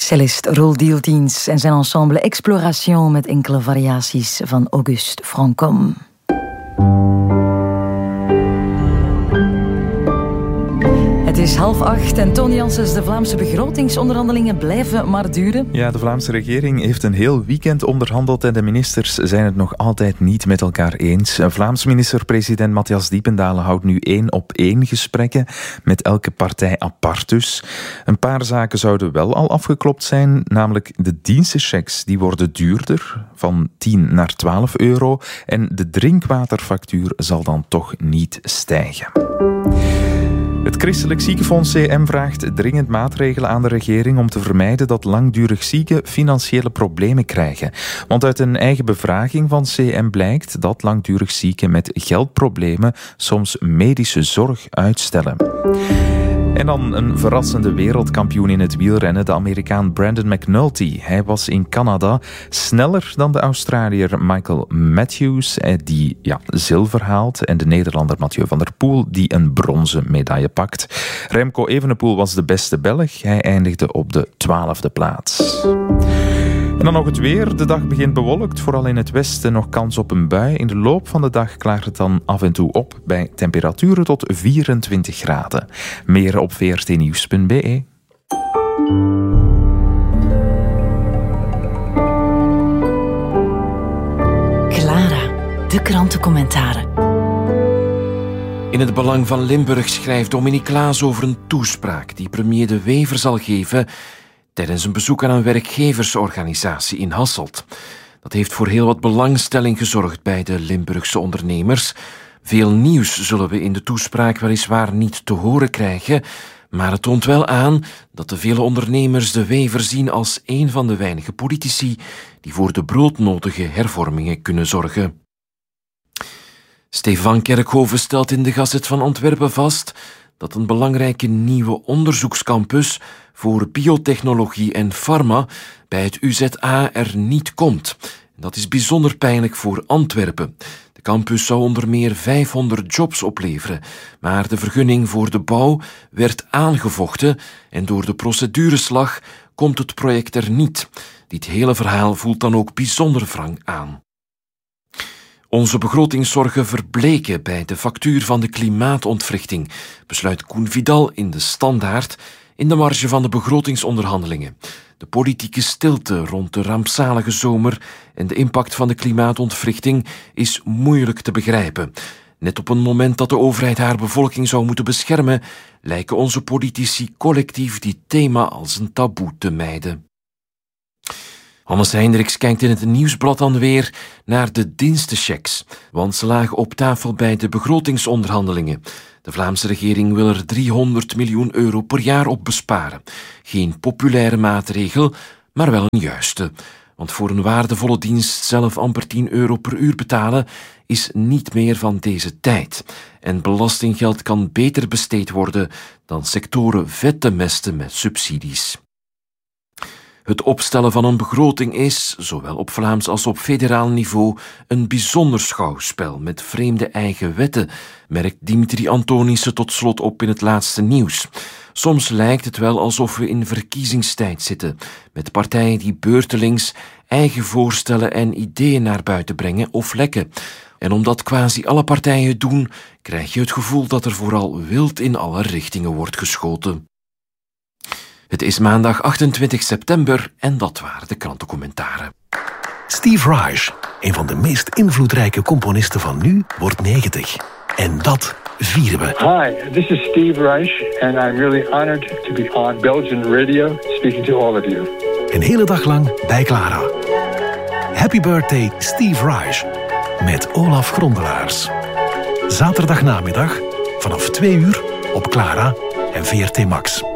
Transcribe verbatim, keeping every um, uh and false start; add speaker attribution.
Speaker 1: Cellist Roel Dieltiens en zijn ensemble Exploration met enkele variaties van Auguste Franchomme. Het is half acht en Tony Janssens, de Vlaamse begrotingsonderhandelingen blijven maar duren.
Speaker 2: Ja, de Vlaamse regering heeft een heel weekend onderhandeld en de ministers zijn het nog altijd niet met elkaar eens. Vlaams minister-president Matthias Diependalen houdt nu één op één gesprekken met elke partij apart dus. Een paar zaken zouden wel al afgeklopt zijn, namelijk de dienstenchecks, die worden duurder, van tien naar twaalf euro, en de drinkwaterfactuur zal dan toch niet stijgen. Het Christelijk Ziekenfonds C M vraagt dringend maatregelen aan de regering om te vermijden dat langdurig zieken financiële problemen krijgen. Want uit een eigen bevraging van C M blijkt dat langdurig zieken met geldproblemen soms medische zorg uitstellen. En dan een verrassende wereldkampioen in het wielrennen, de Amerikaan Brandon McNulty. Hij was in Canada sneller dan de Australiër Michael Matthews, die ja, zilver haalt, en de Nederlander Mathieu van der Poel, die een bronzen medaille pakt. Remco Evenepoel was de beste Belg. Hij eindigde op de twaalfde plaats. En dan nog het weer. De dag begint bewolkt, vooral in het westen nog kans op een bui. In de loop van de dag klaart het dan af en toe op bij temperaturen tot vierentwintig graden. Meer op v r t nieuws punt b e.
Speaker 3: Clara, de krantencommentaren. In het Belang van Limburg schrijft Dominique Klaas over een toespraak die premier De Wever zal geven tijdens een bezoek aan een werkgeversorganisatie in Hasselt. Dat heeft voor heel wat belangstelling gezorgd bij de Limburgse ondernemers. Veel nieuws zullen we in de toespraak weliswaar niet te horen krijgen, maar het toont wel aan dat de vele ondernemers De Wever zien als een van de weinige politici die voor de broodnodige hervormingen kunnen zorgen. Stefan Kerkhoven stelt in de Gazet van Antwerpen vast dat een belangrijke nieuwe onderzoekscampus voor biotechnologie en pharma bij het U Z A er niet komt. Dat is bijzonder pijnlijk voor Antwerpen. De campus zou onder meer vijfhonderd jobs opleveren, maar de vergunning voor de bouw werd aangevochten en door de procedureslag komt het project er niet. Dit hele verhaal voelt dan ook bijzonder wrang aan. Onze begrotingszorgen verbleken bij de factuur van de klimaatontwrichting, besluit Koen Vidal in de Standaard in de marge van de begrotingsonderhandelingen. De politieke stilte rond de rampzalige zomer en de impact van de klimaatontwrichting is moeilijk te begrijpen. Net op een moment dat de overheid haar bevolking zou moeten beschermen, lijken onze politici collectief dit thema als een taboe te mijden. Hannes Hendricks kijkt in het Nieuwsblad dan weer naar de dienstenchecks, want ze lagen op tafel bij de begrotingsonderhandelingen. De Vlaamse regering wil er driehonderd miljoen euro per jaar op besparen. Geen populaire maatregel, maar wel een juiste. Want voor een waardevolle dienst zelf amper tien euro per uur betalen is niet meer van deze tijd. En belastinggeld kan beter besteed worden dan sectoren vet te mesten met subsidies. Het opstellen van een begroting is, zowel op Vlaams als op federaal niveau, een bijzonder schouwspel met vreemde eigen wetten, merkt Dimitri Antonissen tot slot op in het laatste nieuws. Soms lijkt het wel alsof we in verkiezingstijd zitten, met partijen die beurtelings eigen voorstellen en ideeën naar buiten brengen of lekken. En omdat quasi alle partijen het doen, krijg je het gevoel dat er vooral wild in alle richtingen wordt geschoten. Het is maandag achtentwintig september en dat waren de krantencommentaren.
Speaker 4: Steve Reich, een van de meest invloedrijke componisten van nu, wordt negentig. En dat vieren we.
Speaker 5: Hi, this is Steve Reich and I'm really honored to be on Belgian radio speaking to all of you.
Speaker 4: Een hele dag lang bij Clara. Happy birthday Steve Reich met Olaf Grondelaars. Zaterdagnamiddag vanaf twee uur op Clara en V R T Max.